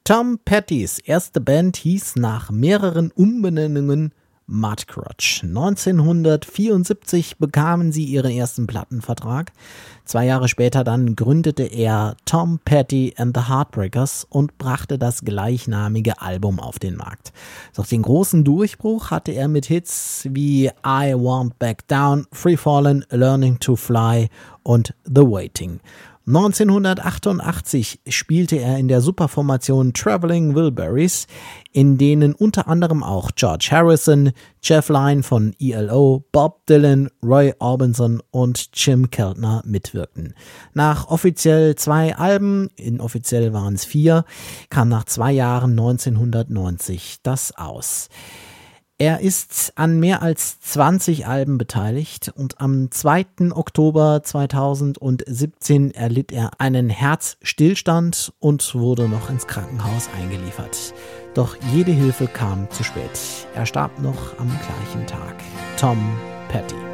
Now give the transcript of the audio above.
Tom Pettys erste Band hieß nach mehreren Umbenennungen Mudcrutch. 1974 bekamen sie ihren ersten Plattenvertrag. 2 Jahre später dann gründete er Tom Petty and the Heartbreakers und brachte das gleichnamige Album auf den Markt. Doch den großen Durchbruch hatte er mit Hits wie I Won't Back Down, Free Fallin', Learning to Fly und The Waiting. 1988 spielte er in der Superformation Traveling Wilburys, in denen unter anderem auch George Harrison, Jeff Lynne von ELO, Bob Dylan, Roy Orbison und Jim Keltner mitwirkten. Nach offiziell 2 Alben, inoffiziell waren es 4, kam nach 2 Jahren 1990 das aus. Er ist an mehr als 20 Alben beteiligt und am 2. Oktober 2017 erlitt er einen Herzstillstand und wurde noch ins Krankenhaus eingeliefert. Doch jede Hilfe kam zu spät. Er starb noch am gleichen Tag. Tom Petty.